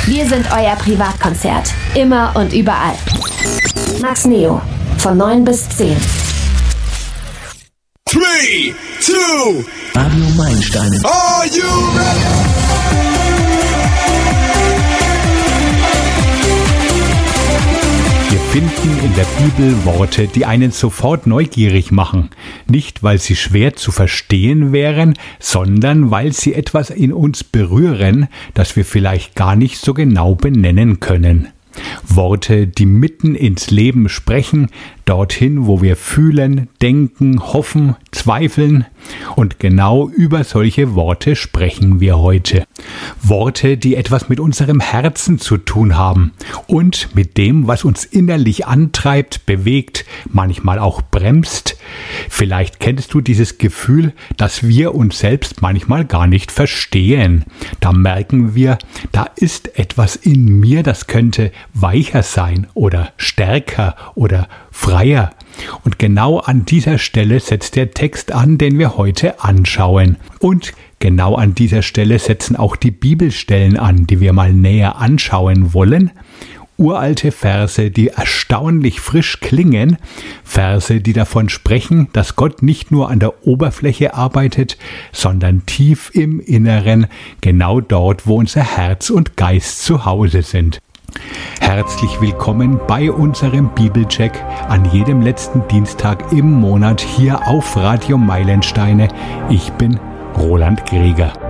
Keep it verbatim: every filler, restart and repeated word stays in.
Wir sind euer Privatkonzert. Immer und überall. Max Neo. Von neun bis zehn. Three, two, Radio Meilensteine. Are you ready? Wir finden in der Bibel Worte, die einen sofort neugierig machen. Nicht, weil sie schwer zu verstehen wären, sondern weil sie etwas in uns berühren, das wir vielleicht gar nicht so genau benennen können. Worte, die mitten ins Leben sprechen, dorthin, wo wir fühlen, denken, hoffen, zweifeln. Und genau über solche Worte sprechen wir heute. Worte, die etwas mit unserem Herzen zu tun haben und mit dem, was uns innerlich antreibt, bewegt, manchmal auch bremst. Vielleicht kennst du dieses Gefühl, dass wir uns selbst manchmal gar nicht verstehen. Da merken wir, da ist etwas in mir, das könnte weicher sein oder stärker oder freier. Und genau an dieser Stelle setzt der Text an, den wir heute anschauen. Und genau an dieser Stelle setzen auch die Bibelstellen an, die wir mal näher anschauen wollen. Uralte Verse, die erstaunlich frisch klingen, Verse, die davon sprechen, dass Gott nicht nur an der Oberfläche arbeitet, sondern tief im Inneren, genau dort, wo unser Herz und Geist zu Hause sind. Herzlich willkommen bei unserem Bibelcheck an jedem letzten Dienstag im Monat hier auf Radio Meilensteine. Ich bin Roland Greger.